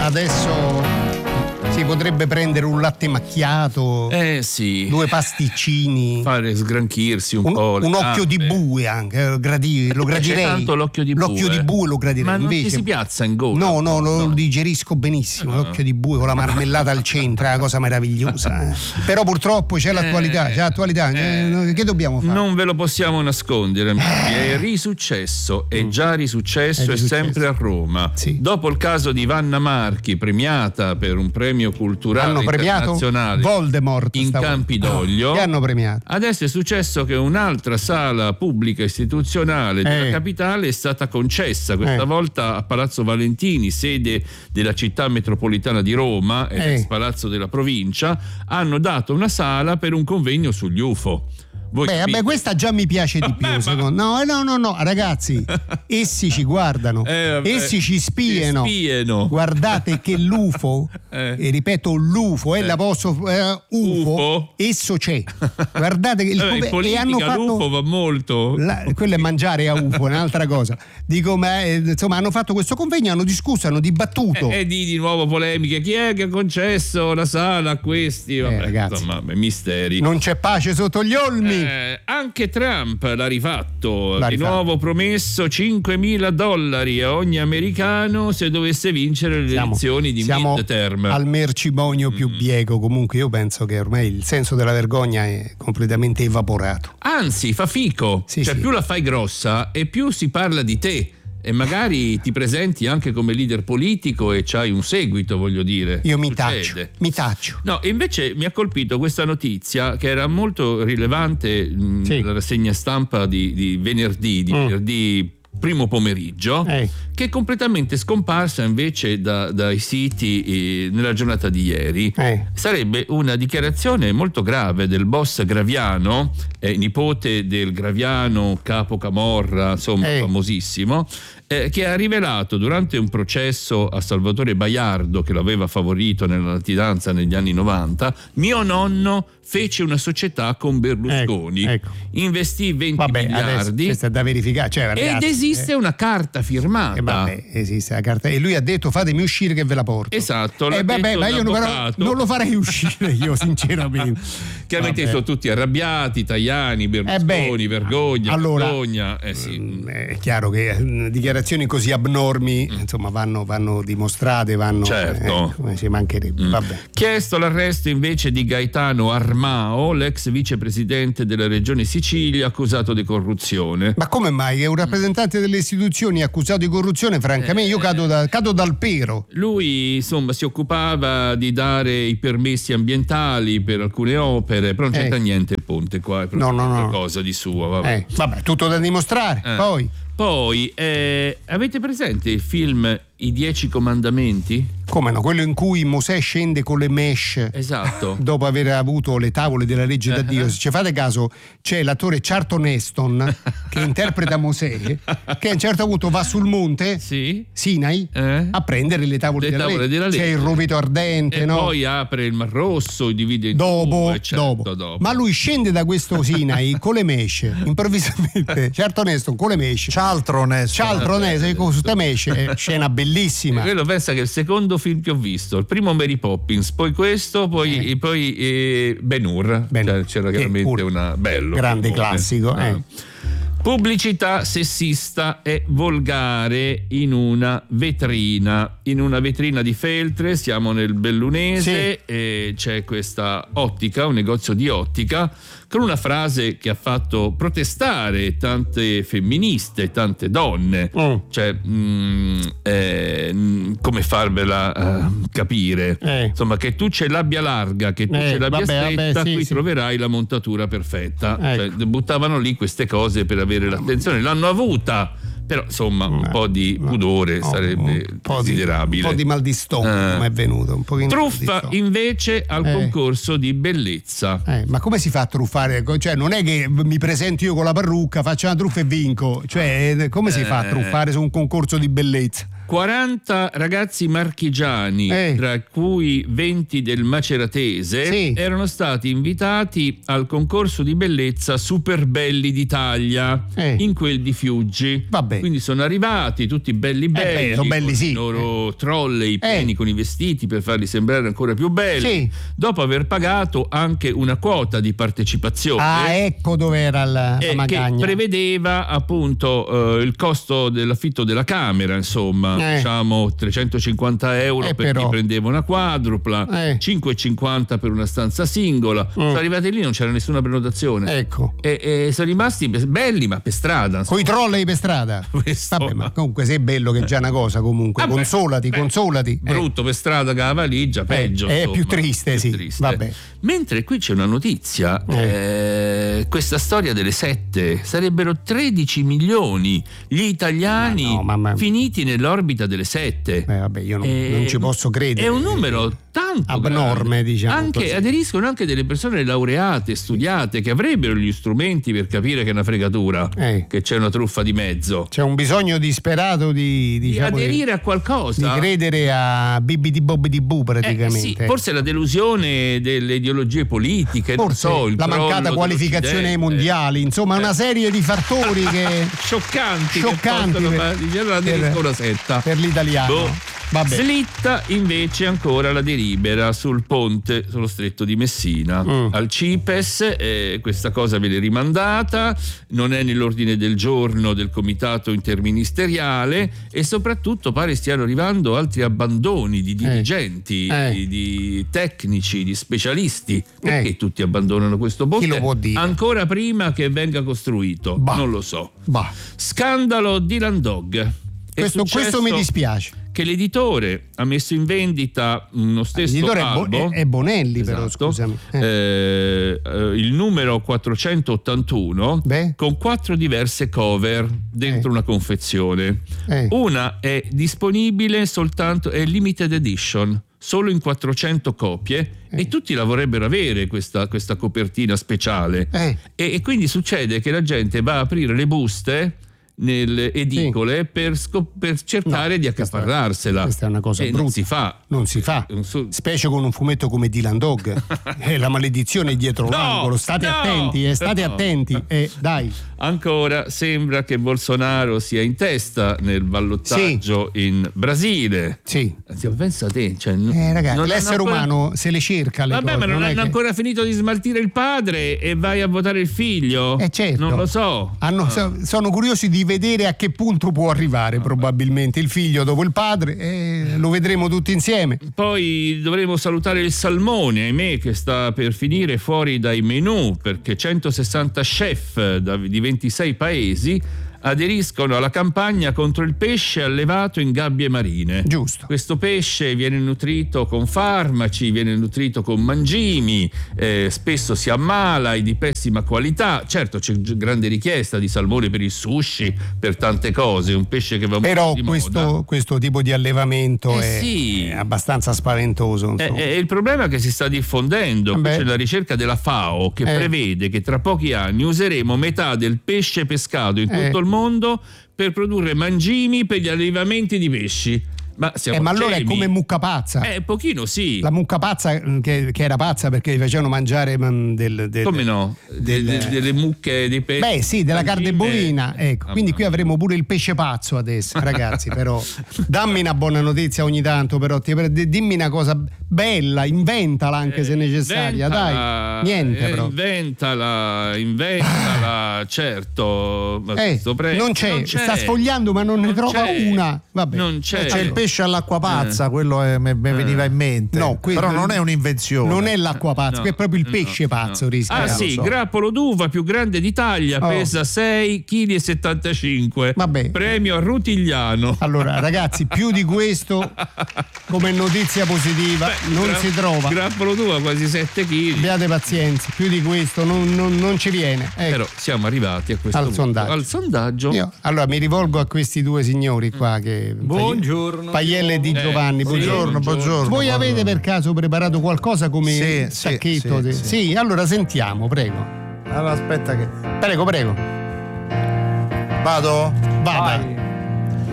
adesso si potrebbe prendere un latte macchiato, sì, 2 pasticcini, fare sgranchirsi un po'. Un occhio di bue anche, lo gradirei. C'è tanto l'occhio di bue lo gradirei. Ma non invece ti si piazza in gola? No, lo digerisco benissimo, l'occhio di bue con la marmellata al centro, è una cosa meravigliosa. Però purtroppo c'è l'attualità, che dobbiamo fare? Non ve lo possiamo nascondere, è risuccesso, è già risuccesso, è sempre a Roma. Sì. Dopo il caso di Vanna Marchi, premiata per un premio culturale internazionale Voldemort in Campidoglio, che hanno premiato. Adesso è successo che un'altra sala pubblica istituzionale della capitale è stata concessa, questa volta a Palazzo Valentini, sede della città metropolitana di Roma ed ex palazzo della provincia. Hanno dato una sala per un convegno sugli UFO. Questa già mi piace di più, secondo. No, ragazzi, essi ci guardano, essi ci spiano. Guardate che l'UFO, e ripeto l'UFO, è l'apostrofo UFO, esso c'è. Guardate che in politica hanno fatto, l'UFO va molto. Quello è mangiare a UFO, è un'altra cosa. Dico, insomma, hanno fatto questo convegno, hanno discusso, hanno dibattuto. E di nuovo polemiche. Chi è che ha concesso la sala a questi? Ragazzi, insomma, misteri. Non c'è pace sotto gli olmi. Anche Trump l'ha rifatto. Di nuovo promesso $5.000 a ogni americano se dovesse vincere le elezioni di midterm. Al mercimonio più bieco. Comunque io penso che ormai il senso della vergogna è completamente evaporato. Anzi, fa fico. Più la fai grossa e più si parla di te. E magari ti presenti anche come leader politico e c'hai un seguito, voglio dire. Io mi taccio. No, invece mi ha colpito questa notizia che era molto rilevante nella rassegna stampa di venerdì primo pomeriggio, che è completamente scomparsa invece dai siti nella giornata di ieri. Sarebbe una dichiarazione molto grave del boss Graviano, nipote del Graviano capo Camorra, insomma famosissimo, che ha rivelato durante un processo a Salvatore Baiardo, che l'aveva favorito nella latitanza negli anni 90, mio nonno fece una società con Berlusconi, investì 20 miliardi. Questo è da verificare, ed esiste una carta firmata. Esiste la carta, e lui ha detto: fatemi uscire che ve la porto. Esatto. Ma io non lo farei uscire io, sinceramente. Chiaramente sono tutti arrabbiati, Tajani, Berlusconi, vergogna. È chiaro che dichiarazioni così abnormi insomma vanno dimostrate, certo. Ci mancherebbe. Chiesto l'arresto invece di Gaetano Armao, l'ex vicepresidente della regione Sicilia, accusato di corruzione. Ma come mai che un rappresentante delle istituzioni accusato di corruzione? Francamente io cado dal pero. Lui insomma si occupava di dare i permessi ambientali per alcune opere, però non c'entra niente il ponte qua, è proprio cosa di suo. Tutto da dimostrare. Poi avete presente il film I 10 Comandamenti? Come no? Quello in cui Mosè scende con le mesh, esatto, dopo aver avuto le tavole della legge da Dio. Se ci fate caso, c'è l'attore Charlton Heston che interpreta Mosè, che a un certo punto va sul monte Sinai a prendere le tavole della legge. C'è il roveto ardente, e poi apre il Mar Rosso, divide in due, dopo. Ma lui scende da questo Sinai con le mesh, improvvisamente. Charlton Heston con le mesh, Charlton Heston con queste mesh, scena bellissima. Quello pensa che il secondo film che ho visto, il primo Mary Poppins, poi questo, poi Ben-Hur. C'era chiaramente una bello grande classico. Pubblicità sessista e volgare in una vetrina di Feltre. Siamo nel Bellunese e c'è questa ottica, un negozio di ottica, con una frase che ha fatto protestare tante femministe, tante donne. Come farvela capire? Insomma, che tu ce l'abbia larga, che tu ce l'abbia stretta, qui troverai la montatura perfetta. Buttavano lì queste cose per avere l'attenzione, l'hanno avuta, però insomma un po' di pudore sarebbe desiderabile. Un po' di mal di stomaco è venuto, un pochino. Truffa invece al concorso di bellezza. Ma come si fa a truffare? Cioè non è che mi presento io con la parrucca, faccio una truffa e vinco, cioè come si fa a truffare su un concorso di bellezza? 40 ragazzi marchigiani, tra cui 20 del Maceratese, erano stati invitati al concorso di bellezza Super Belli d'Italia in quel di Fiuggi. Quindi sono arrivati tutti belli, sono belli, con i loro trolley pieni con i vestiti per farli sembrare ancora più belli, dopo aver pagato anche una quota di partecipazione. Ecco dove era la magagna, che prevedeva appunto il costo dell'affitto della camera, insomma, diciamo 350 euro per chi prendeva una quadrupla, 5,50 per una stanza singola. Sono arrivati lì, non c'era nessuna prenotazione, e sono rimasti belli, ma per strada, con i trolley per strada. Vabbè, ma comunque se è bello che è già una cosa, comunque consolati. Brutto per strada che la valigia, peggio, è più triste, più triste. Vabbè. Mentre qui c'è una notizia, questa storia delle sette, sarebbero 13 milioni gli italiani finiti nell'orbita delle sette. Vabbè, io non ci posso credere. È un numero tanto abnorme, diciamo. Aderiscono anche delle persone laureate, studiate, che avrebbero gli strumenti per capire che è una fregatura, che c'è una truffa di mezzo. C'è un bisogno disperato di aderire a qualcosa, di credere a Bibidi Bobbidi Boo praticamente. Forse la delusione delle ideologie politiche, forse la mancata qualificazione ai mondiali, insomma una serie di fattori che scioccanti per l'italiano. Slitta invece ancora la delibera sul ponte sullo stretto di Messina al CIPES. Questa cosa viene rimandata, non è nell'ordine del giorno del comitato interministeriale, e soprattutto pare stiano arrivando altri abbandoni di dirigenti, di tecnici, di specialisti. Perché tutti abbandonano questo ponte? Chi lo può dire? Ancora prima che venga costruito, non lo so. Scandalo Dylan Dog. Questo mi dispiace. Che l'editore ha messo in vendita uno stesso albo, è Bonelli, però scusami, il numero 481 con 4 diverse cover dentro una confezione. Una è disponibile soltanto, è limited edition, solo in 400 copie, e tutti la vorrebbero avere questa copertina speciale, e quindi succede che la gente va a aprire le buste nelle edicole per cercare di accaparrarsela. Questa è una cosa brutta. Non si fa. Specie con un fumetto come Dylan Dog. È la maledizione dietro l'angolo. State attenti. Dai. Ancora sembra che Bolsonaro sia in testa nel ballottaggio in Brasile. Pensa a te, ragazzi, l'essere umano se le cerca le cose. Ma non hanno ancora finito di smaltire il padre e vai a votare il figlio? Certo. Non lo so. Sono curiosi di vedere a che punto può arrivare probabilmente il figlio dopo il padre, lo vedremo tutti insieme. Poi dovremo salutare il salmone, ahimè, che sta per finire fuori dai menù, perché 160 chef di 26 paesi aderiscono alla campagna contro il pesce allevato in gabbie marine. Giusto. Questo pesce viene nutrito con farmaci, viene nutrito con mangimi, spesso si ammala, è di pessima qualità. Certo, c'è grande richiesta di salmone per il sushi, per tante cose, un pesce che va molto di moda. Però questo tipo di allevamento è abbastanza spaventoso. Il problema è che si sta diffondendo. C'è la ricerca della FAO che prevede che tra pochi anni useremo metà del pesce pescato in tutto il mondo per produrre mangimi per gli allevamenti di pesci. Ma allora è come mucca pazza. Pochino sì. La mucca pazza che era pazza perché gli facevano mangiare come no? Delle mucche dei pesci. Della carne bovina. Ecco. Quindi qui avremo pure il pesce pazzo adesso, ragazzi. Però dammi una buona notizia ogni tanto, però dimmi una cosa bella, inventala anche se necessaria. Dai. Niente però. Inventala, certo. Non c'è. Sta sfogliando ma non ne trova una. Vabbè. Non c'è. C'è il pesce all'acqua pazza, quello mi veniva in mente. No, però non è un'invenzione. Non è l'acqua pazza, è proprio il pesce pazzo. Grappolo d'uva più grande d'Italia, pesa 6,75 kg. Vabbè. Premio a Rutigliano. Allora, ragazzi, più di questo come notizia positiva non si trova. Grappolo d'uva quasi 7 kg. Abbiate pazienza, più di questo non ci viene. Però siamo arrivati a questo al sondaggio. Allora mi rivolgo a questi due signori qua che buongiorno. Paiella e Di Giovanni, buongiorno. Voi avete per caso preparato qualcosa come sacchetto? Sì, allora sentiamo, prego. Allora aspetta che... Prego. Vado? Vada.